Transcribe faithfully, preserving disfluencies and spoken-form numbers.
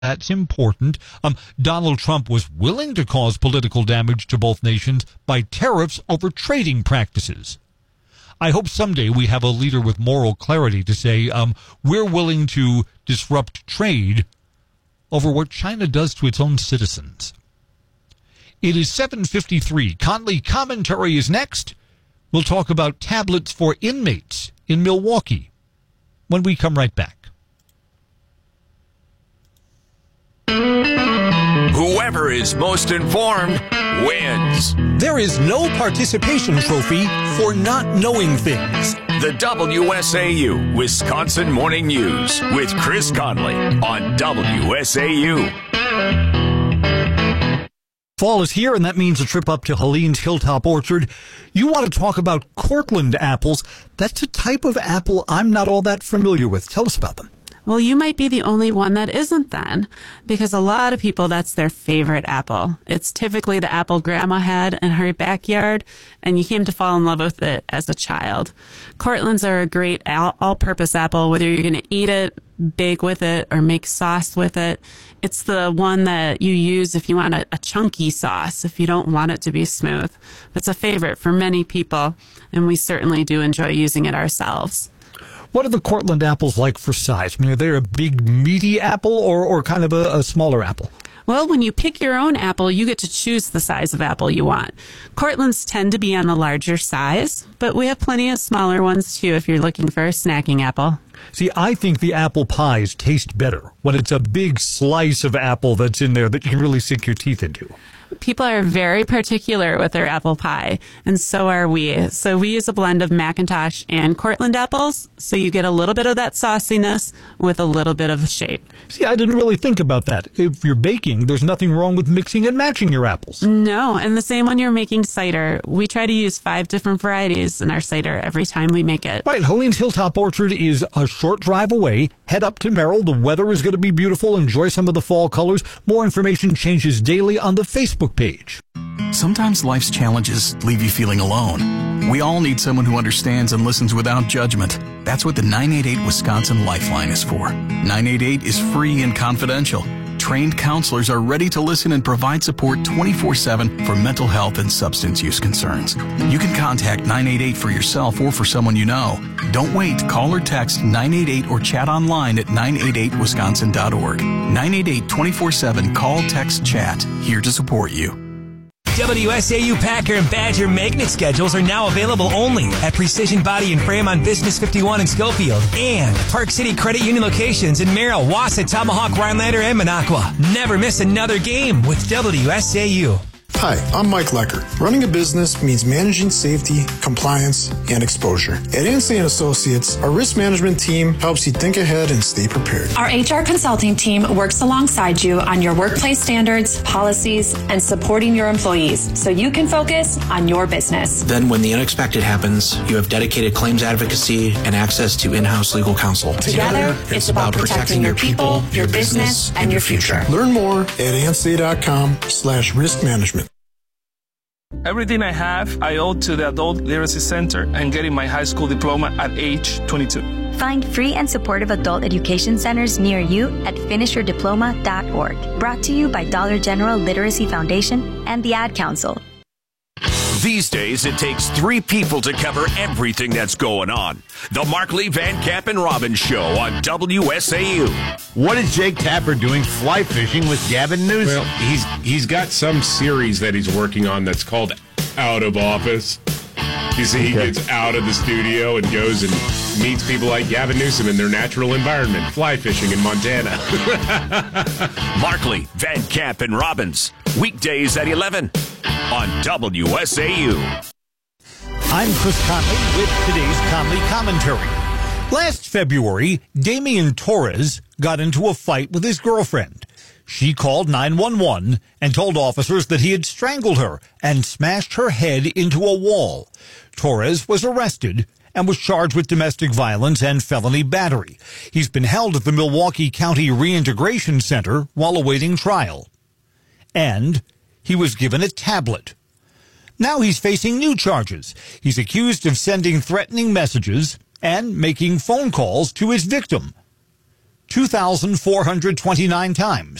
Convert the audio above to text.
That's important. Um, Donald Trump was willing to cause political damage to both nations by tariffs over trading practices. I hope someday we have a leader with moral clarity to say, um, we're willing to disrupt trade over what China does to its own citizens. It is seven fifty-three. Conley Commentary is next. We'll talk about tablets for inmates in Milwaukee when we come right back. Whoever is most informed wins. There is no participation trophy for not knowing things. The W S A U Wisconsin Morning News with Chris Conley on W S A U. Fall is here, and that means a trip up to Helene's Hilltop Orchard. You want to talk about Cortland apples. That's a type of apple I'm not all that familiar with. Tell us about them. Well, you might be the only one that isn't then, because a lot of people, that's their favorite apple. It's typically the apple grandma had in her backyard, and you came to fall in love with it as a child. Cortlands are a great all-purpose apple, whether you're going to eat it, bake with it, or make sauce with it. It's the one that you use if you want a, a chunky sauce, if you don't want it to be smooth. It's a favorite for many people, and we certainly do enjoy using it ourselves. What are the Cortland apples like for size? I mean, are they a big, meaty apple or, or kind of a, a smaller apple? Well, when you pick your own apple, you get to choose the size of apple you want. Cortlands tend to be on the larger size, but we have plenty of smaller ones, too, if you're looking for a snacking apple. See, I think the apple pies taste better when it's a big slice of apple that's in there that you can really sink your teeth into. People are very particular with their apple pie, and so are we. So we use a blend of McIntosh and Cortland apples, so you get a little bit of that sauciness with a little bit of shape. See, I didn't really think about that. If you're baking, there's nothing wrong with mixing and matching your apples. No, and the same when you're making cider. We try to use five different varieties in our cider every time we make it. Right, Helene's Hilltop Orchard is a short drive away. Head up to Merrill. The weather is going to be beautiful. Enjoy some of the fall colors. More information changes daily on the Facebook page. Sometimes life's challenges leave you feeling alone. We all need someone who understands and listens without judgment. That's what the nine eight eight Wisconsin Lifeline is for. nine eight eight is free and confidential. Trained counselors are ready to listen and provide support twenty-four seven for mental health and substance use concerns. You can contact nine eight eight for yourself or for someone you know. Don't wait. Call or text nine eight eight or chat online at nine eight eight wisconsin dot org. nine eight eight twenty-four seven Call, Text, Chat. Here to support you. W S A U Packer and Badger magnet schedules are now available only at Precision Body and Frame on Business fifty-one in Schofield and Park City Credit Union locations in Merrill, Wausau, Tomahawk, Rhinelander, and Minocqua. Never miss another game with W S A U. Hi, I'm Mike Lecker. Running a business means managing safety, compliance, and exposure. At Ansley and Associates, our risk management team helps you think ahead and stay prepared. Our H R consulting team works alongside you on your workplace standards, policies, and supporting your employees so you can focus on your business. Then when the unexpected happens, you have dedicated claims advocacy and access to in-house legal counsel. Together, it's, it's about protecting your people, your business, and your future. Learn more at ansley.com slash risk management. Everything I have, I owe to the Adult Literacy Center and getting my high school diploma at age twenty-two. Find free and supportive adult education centers near you at finish your diploma dot org. Brought to you by Dollar General Literacy Foundation and the Ad Council. These days, it takes three people to cover everything that's going on. The Markley, Van Camp, and Robbins Show on W S A U. What is Jake Tapper doing fly fishing with Gavin Newsom? Well, he's he's got some series that he's working on that's called Out of Office. You see, he gets out of the studio and goes and meets people like Gavin Newsom in their natural environment, fly fishing in Montana. Markley, Van Camp, and Robbins, weekdays at eleven on W S A U. I'm Chris Conley with today's Conley Commentary. Last February, Damian Torres got into a fight with his girlfriend. She called nine one one and told officers that he had strangled her and smashed her head into a wall. Torres was arrested and was charged with domestic violence and felony battery. He's been held at the Milwaukee County Reintegration Center while awaiting trial. And he was given a tablet. Now he's facing new charges. He's accused of sending threatening messages and making phone calls to his victim. two thousand four hundred twenty-nine times.